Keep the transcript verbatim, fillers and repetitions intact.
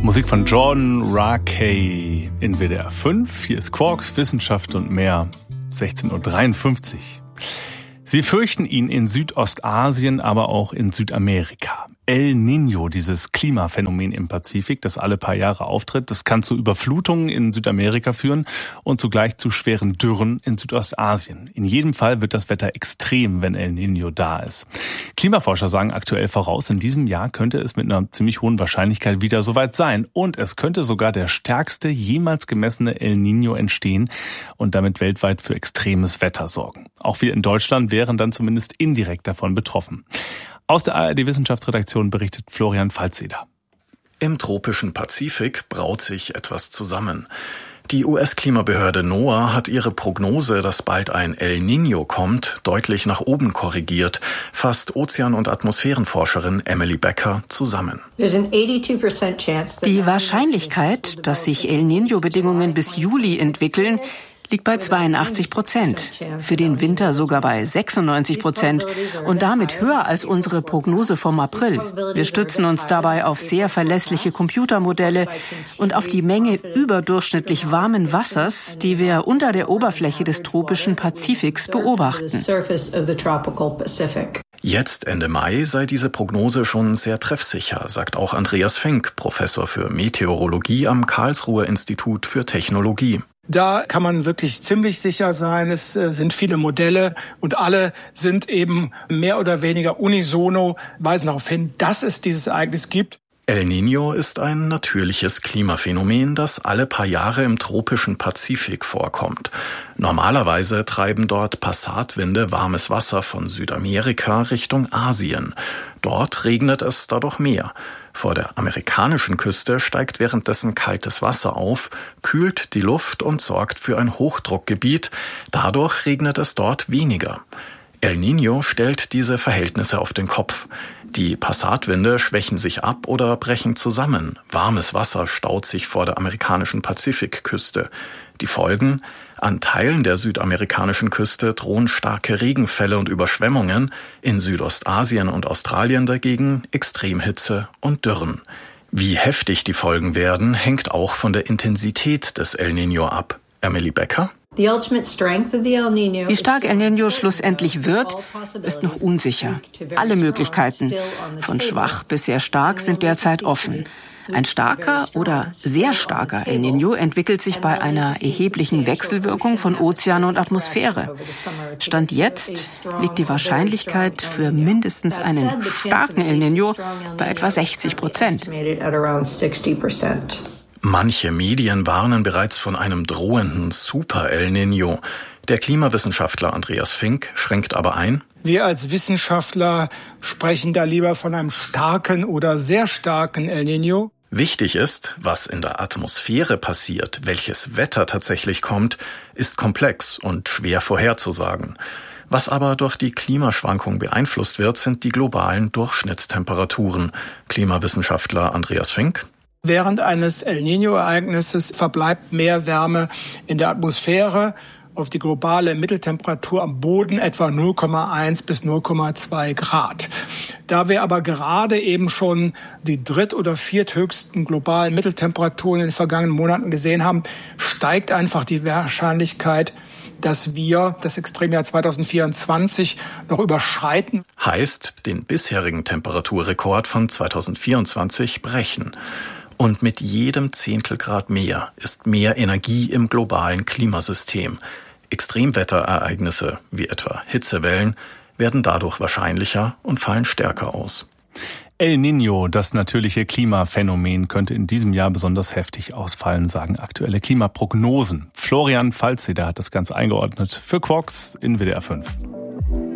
Musik von Jordan Rakei in W D R fünf. Hier ist Quarks, Wissenschaft und mehr. sechzehn Uhr dreiundfünfzig. Sie fürchten ihn in Südostasien, aber auch in Südamerika. El Niño, dieses Klimaphänomen im Pazifik, das alle paar Jahre auftritt, das kann zu Überflutungen in Südamerika führen und zugleich zu schweren Dürren in Südostasien. In jedem Fall wird das Wetter extrem, wenn El Niño da ist. Klimaforscher sagen aktuell voraus, in diesem Jahr könnte es mit einer ziemlich hohen Wahrscheinlichkeit wieder soweit sein. Und es könnte sogar der stärkste jemals gemessene El Niño entstehen und damit weltweit für extremes Wetter sorgen. Auch wir in Deutschland wären dann zumindest indirekt davon betroffen. Aus der A R D-Wissenschaftsredaktion berichtet Florian Falzeder. Im tropischen Pazifik braut sich etwas zusammen. Die U S-Klimabehörde NOAA hat ihre Prognose, dass bald ein El Niño kommt, deutlich nach oben korrigiert, fasst Ozean- und Atmosphärenforscherin Emily Becker zusammen. Die Wahrscheinlichkeit, dass sich El Niño-Bedingungen bis Juli entwickeln, liegt bei zweiundachtzig Prozent, für den Winter sogar bei sechsundneunzig Prozent und damit höher als unsere Prognose vom April. Wir stützen uns dabei auf sehr verlässliche Computermodelle und auf die Menge überdurchschnittlich warmen Wassers, die wir unter der Oberfläche des tropischen Pazifiks beobachten. Jetzt Ende Mai sei diese Prognose schon sehr treffsicher, sagt auch Andreas Fink, Professor für Meteorologie am Karlsruher Institut für Technologie. Da kann man wirklich ziemlich sicher sein. Es sind viele Modelle und alle sind eben mehr oder weniger unisono, weisen darauf hin, dass es dieses Ereignis gibt. El Niño ist ein natürliches Klimaphänomen, das alle paar Jahre im tropischen Pazifik vorkommt. Normalerweise treiben dort Passatwinde warmes Wasser von Südamerika Richtung Asien. Dort regnet es dadurch mehr. Vor der amerikanischen Küste steigt währenddessen kaltes Wasser auf, kühlt die Luft und sorgt für ein Hochdruckgebiet. Dadurch regnet es dort weniger. El Niño stellt diese Verhältnisse auf den Kopf. Die Passatwinde schwächen sich ab oder brechen zusammen. Warmes Wasser staut sich vor der amerikanischen Pazifikküste. Die Folgen? An Teilen der südamerikanischen Küste drohen starke Regenfälle und Überschwemmungen, in Südostasien und Australien dagegen Extremhitze und Dürren. Wie heftig die Folgen werden, hängt auch von der Intensität des El Niño ab. Emily Becker? Wie stark El Niño schlussendlich wird, ist noch unsicher. Alle Möglichkeiten, von schwach bis sehr stark, sind derzeit offen. Ein starker oder sehr starker El Niño entwickelt sich bei einer erheblichen Wechselwirkung von Ozean und Atmosphäre. Stand jetzt liegt die Wahrscheinlichkeit für mindestens einen starken El Niño bei etwa sechzig Prozent. Manche Medien warnen bereits von einem drohenden Super-El Niño. Der Klimawissenschaftler Andreas Fink schränkt aber ein. Wir als Wissenschaftler sprechen da lieber von einem starken oder sehr starken El Niño. Wichtig ist, was in der Atmosphäre passiert, welches Wetter tatsächlich kommt, ist komplex und schwer vorherzusagen. Was aber durch die Klimaschwankung beeinflusst wird, sind die globalen Durchschnittstemperaturen. Klimawissenschaftler Andreas Fink. Während eines El Niño-Ereignisses verbleibt mehr Wärme in der Atmosphäre. Auf die globale Mitteltemperatur am Boden etwa null Komma eins bis null Komma zwei Grad. Da wir aber gerade eben schon die dritt- oder vierthöchsten globalen Mitteltemperaturen in den vergangenen Monaten gesehen haben, steigt einfach die Wahrscheinlichkeit, dass wir das Extremjahr zwanzig vierundzwanzig noch überschreiten. Heißt, den bisherigen Temperaturrekord von zwanzig vierundzwanzig brechen. Und mit jedem Zehntelgrad mehr ist mehr Energie im globalen Klimasystem. Extremwetterereignisse, wie etwa Hitzewellen, werden dadurch wahrscheinlicher und fallen stärker aus. El Niño, das natürliche Klimaphänomen, könnte in diesem Jahr besonders heftig ausfallen, sagen aktuelle Klimaprognosen. Florian Falzeder hat das Ganze eingeordnet für Quarks in W D R fünf.